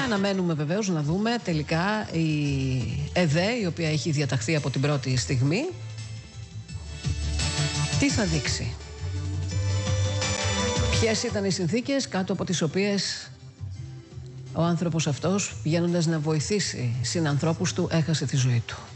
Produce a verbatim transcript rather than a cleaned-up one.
αναμένουμε βεβαίως να δούμε τελικά η ΕΔΕ, η οποία έχει διαταχθεί από την πρώτη στιγμή, τι θα δείξει. Ποιες ήταν οι συνθήκες κάτω από τις οποίες ο άνθρωπος αυτός, πηγαίνοντας να βοηθήσει συνανθρώπους του, έχασε τη ζωή του.